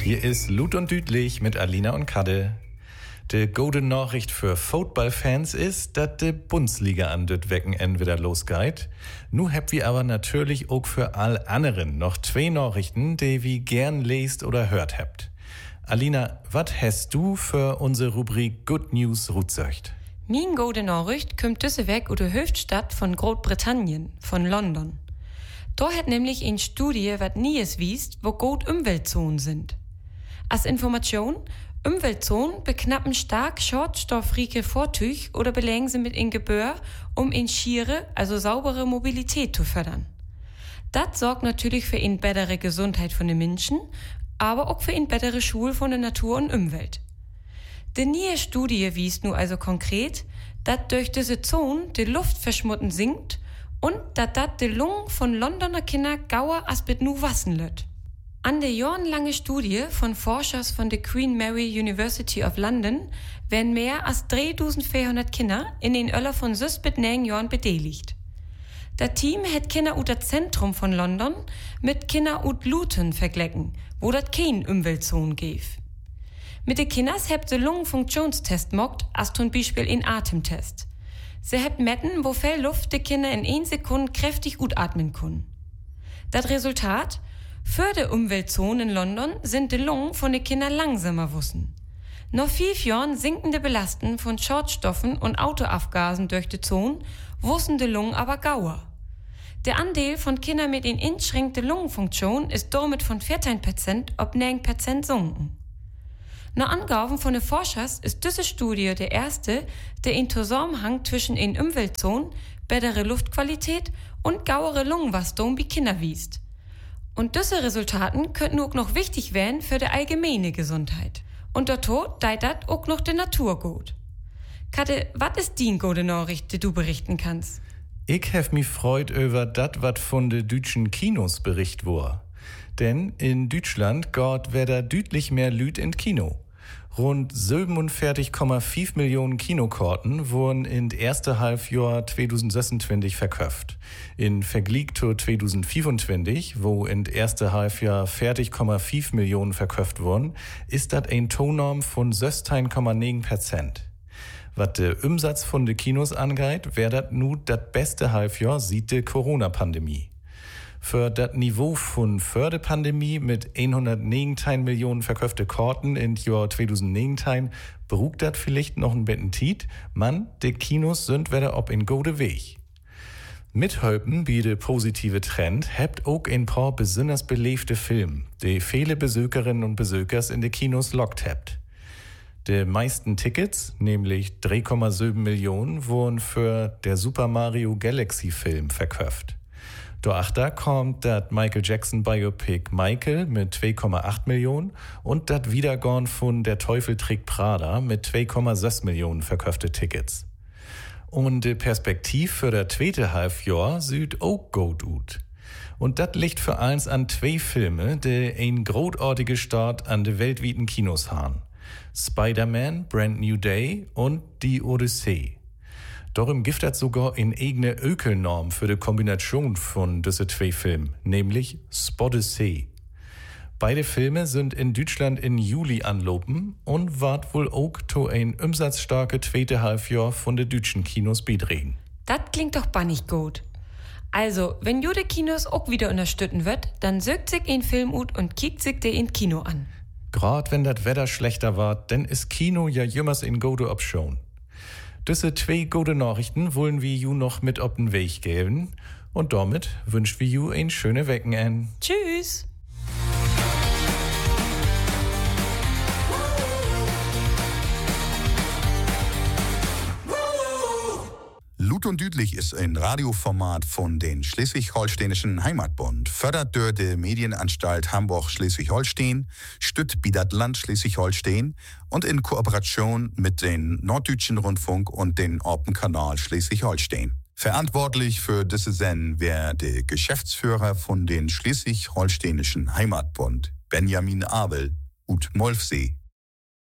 Hier ist Lut und Düdlich mit Alina und Kadde. Die gute Nachricht für Footballfans ist, dass die Bundesliga an das Wochenende wieder losgeht. Nu habt wir aber natürlich auch für all anderen noch 2 Nachrichten, die wir gern lest oder hört habt. Alina, was hast du für unsere Rubrik Good News rutsöcht? Min gute Nachricht kommt diese weg aus der Hauptstadt von Großbritannien, von London. Da hat nämlich eine Studie, was Nies wiest, wo gut Umweltzonen sind. Als Information, Umweltzonen beknappen stark schadstoffreiche Fahrzeuge oder belegen sie mit in Gebühr, um in schiere, also saubere Mobilität zu fördern. Das sorgt natürlich für eine bessere Gesundheit von den Menschen, aber auch für eine bessere Schule von der Natur und Umwelt. Die neue Studie wies nur also konkret, dass durch diese Zonen die Luftverschmutzung sinkt und dass die Lungen von Londoner Kinder gauer als mit nu wassen lässt. An der jahrelange Studie von Forschers von der Queen Mary University of London werden mehr als 3400 Kinder in den Öller von 6 bis 9 Jahren beteiligt. Das Team hat Kinder aus dem Zentrum von London mit Kinder aus Luton verglichen, wo das kein Umweltzone gibt. Mit den Kindern habt sie Lungenfunktionstest gemacht, als zum Beispiel in Atemtest. Sie habt messen, wo viel Luft die Kinder in 1 Sekunde kräftig gut atmen können. Das Resultat? Für die Umweltzone in London sind die Lungen von den Kindern langsamer wussen. Nach 5 Jahren sinkende Belasten von Schadstoffen und Autoabgasen durch die Zone wussen die Lungen aber gauer. Der Anteil von Kindern mit in eingeschränkte Lungenfunktion ist damit von 14% auf 9% sunken. Nach Angaben von den Forschers ist diese Studie der erste, der in Zusammenhang zwischen den Umweltzonen, bessere Luftqualität und gauere Lungenwachstum bei Kindern wiest. Und diese Resultaten könnten auch noch wichtig werden für die allgemeine Gesundheit. Und dazu deit das auch noch der Natur gut. Katja, was ist die gute Nachricht, die du berichten kannst? Ich hef mich freut über dat, wat von de deutschen Kinos bericht war. Denn in Deutschland geht wieder deutlich mehr Lüd in Kino. Rund 47,5 Millionen Kinokarten wurden in erste Halbjahr 2026 verkauft. In Vergleich zu 2025, wo in erste Halbjahr 40,5 Millionen verkauft wurden, ist das ein Tonnorm von 16,9%. Was der Umsatz von den Kinos angeht, wäre das nu das beste Halbjahr seit der Corona-Pandemie. Für das Niveau von vor der Pandemie mit 119 Millionen verkaufte Karten in Jahr 2019 beruht das vielleicht noch ein bisschen Tiet. Man, die Kinos sind wieder ob in gute Weg. Mithelfen bei der positive Trend habt auch ein paar besonders belebte Filme, die viele Besucherinnen und Besuchers in die Kinos lockt habt. Die meisten Tickets, nämlich 3,7 Millionen, wurden für der Super Mario Galaxy Film verkauft. Dahinter kommt das Michael Jackson Biopic Michael mit 2,8 Millionen und das Wiedergorn von Der Teufel trägt Prada mit 2,6 Millionen verkaufte Tickets. Und die Perspektiv für das zweite Halbjahr sieht auch gut aus. Und das liegt für eins an 2 Filme, die ein großartiger Start an die weltweiten Kinos haben. Spider-Man, Brand New Day und Die Odyssee. Darum gibt es sogar eine eigene Ökelnorm für die Kombination von diesen 2 Filmen, nämlich Spodyssee. Beide Filme sind in Deutschland im Juli anlopen und ward wohl auch zu ein umsatzstarke zweite Halbjahr von den deutschen Kinos beitragen. Das klingt doch bannig gut. Also, wenn Jude Kinos auch wieder unterstützen wird, dann sögt sich ein Film ut und kickt sich den in Kino an. Gerade wenn das Wetter schlechter war, dann ist Kino ja jümmers in gute Option. Diese 2 gute Nachrichten wollen wir ju noch mit auf den Weg geben. Und damit wünschen wir ju ein schönes Wochenende. Tschüss! Lut und Düdlich ist ein Radioformat von den Schleswig-Holsteinischen Heimatbund, fördert durch die Medienanstalt Hamburg-Schleswig-Holstein, stützt das Land Schleswig-Holstein und in Kooperation mit den Norddeutschen Rundfunk und den Orpenkanal Schleswig-Holstein. Verantwortlich für diese Sendung wäre der Geschäftsführer von den Schleswig-Holsteinischen Heimatbund, Benjamin Abel, ut Molfsee.